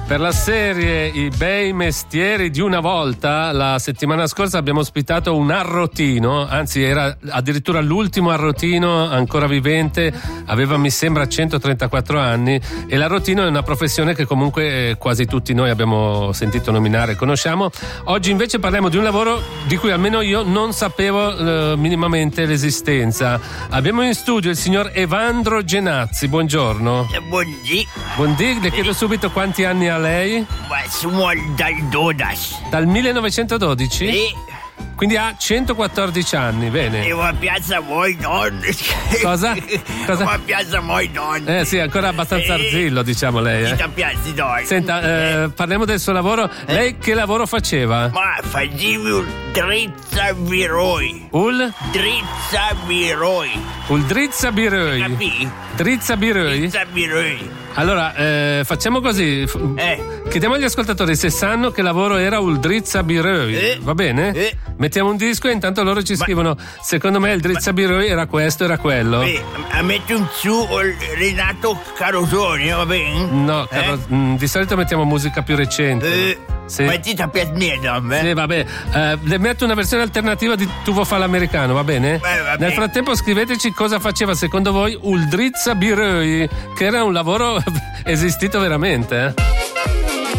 Per la serie I bei mestieri di una volta, la settimana scorsa abbiamo ospitato un arrotino, anzi era addirittura l'ultimo arrotino ancora vivente, aveva mi sembra 134 anni, e l'arrotino è una professione che comunque quasi tutti noi abbiamo sentito nominare e conosciamo. Oggi invece parliamo di un lavoro di cui almeno io non sapevo minimamente l'esistenza. Abbiamo in studio il signor Evandro Genazzi, buongiorno. Buondì, le chiedo subito quanti anni ha lei? Ma sono dal 12. Dal 1912? Sì. Quindi ha 114 anni, bene. E una piazza moi don. Cosa? Una piazza moi don. Sì, ancora abbastanza arzillo, diciamo lei. Una piazza don. Senta, parliamo del suo lavoro. Lei che lavoro faceva? Ma facevi un drizzabiroi. Drizzabiroi. Un drizzabiroi. Capì? Drizzabiroi? Drizzabiroi. Allora, facciamo così. Chiediamo agli ascoltatori se sanno che lavoro era il drizzabiroi. Va bene? Mettiamo un disco e intanto loro ci scrivono: secondo me il drizzabiroi era questo, era quello. Metti un su Renato Carosone, va bene? No, di solito mettiamo musica più recente. Sì. Mettita per me, Sì, vabbè. Le metto una versione alternativa di Tuvo fa l'americano, va bene? Nel frattempo scriveteci cosa faceva secondo voi il drizzabiroi, che era un lavoro esistito veramente,